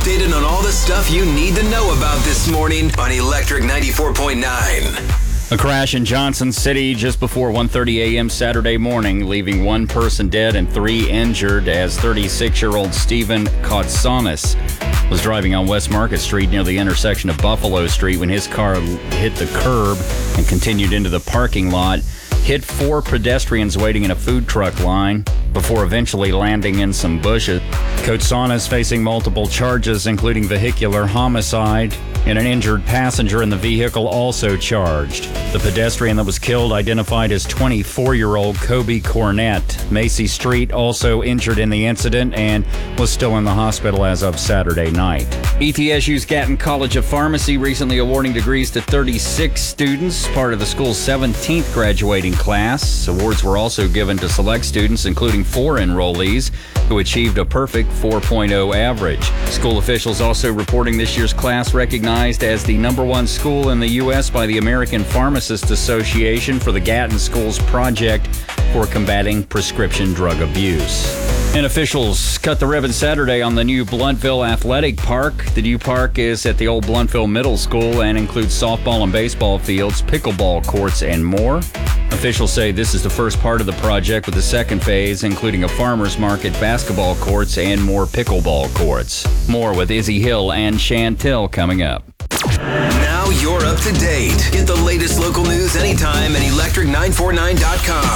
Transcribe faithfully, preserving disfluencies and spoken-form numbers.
updated on all the stuff you need to know about this morning on Electric ninety-four point nine. A crash in Johnson City just before one thirty a.m. Saturday morning, leaving one person dead and three injured as thirty-six-year-old Stephen Kotsanis was driving on West Market Street near the intersection of Buffalo Street when his car hit the curb and continued into the parking lot, hit four pedestrians waiting in a food truck line before eventually landing in some bushes. Kotsanis facing multiple charges, including vehicular homicide, and an injured passenger in the vehicle also charged. The pedestrian that was killed identified as twenty-four-year-old Kobe Cornett. Macy Street also injured in the incident and was still in the hospital as of Saturday night. E T S U's Gatton College of Pharmacy recently awarding degrees to thirty-six students, part of the school's seventeenth graduating class. Awards were also given to select students, including four enrollees who achieved a perfect four point oh average. School officials also reporting this year's class recognized as the number one school in the U S by the American Pharmacists Association for the Gatton Schools Project for combating prescription drug abuse. And officials cut the ribbon Saturday on the new Bluntville Athletic Park. The new park is at the old Bluntville Middle School and includes softball and baseball fields, pickleball courts, and more. Officials say this is the first part of the project, with the second phase including a farmer's market, basketball courts, and more pickleball courts. More with Izzy Hill and Chantel coming up. Now you're up to date. Get the latest local news anytime at electric nine forty-nine dot com.